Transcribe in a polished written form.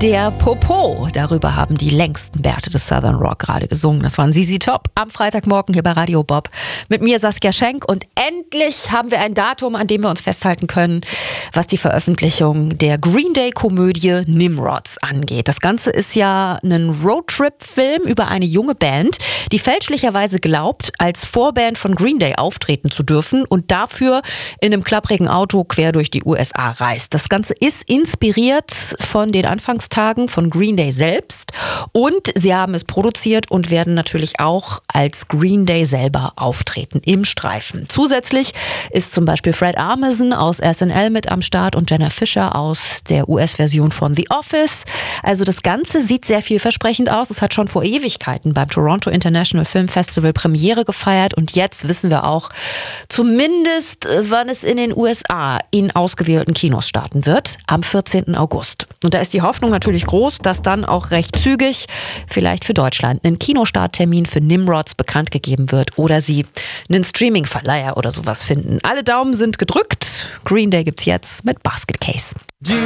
Der Popo, darüber haben die längsten Bärte des Southern Rock gerade gesungen. Das waren ZZ Top am Freitagmorgen hier bei Radio Bob. Mit mir Saskia Schenk und endlich haben wir ein Datum, an dem wir uns festhalten können, was die Veröffentlichung der Green Day-Komödie Nimrods angeht. Das Ganze ist ja ein Roadtrip-Film über eine junge Band, die fälschlicherweise glaubt, als Vorband von Green Day auftreten zu dürfen und dafür in einem klapprigen Auto quer durch die USA reist. Das Ganze ist inspiriert von den Anfangstagen von Green Day selbst und sie haben es produziert und werden natürlich auch als Green Day selber auftreten im Streifen. Zusätzlich ist zum Beispiel Fred Armisen aus SNL mit am Start und Jenna Fischer aus der US-Version von The Office. Also das Ganze sieht sehr vielversprechend aus. Es hat schon vor Ewigkeiten beim Toronto International Film Festival Premiere gefeiert und jetzt wissen wir auch zumindest, wann es in den USA in ausgewählten Kinos starten wird, am 14. August. Und da ist die Hoffnung natürlich groß, dass dann auch recht zügig vielleicht für Deutschland ein Kinostarttermin für Nimrods bekannt gegeben wird oder sie einen Streaming-Verleiher oder sowas finden. Alle Daumen sind gedrückt. Green Day gibt's jetzt mit Basket Case.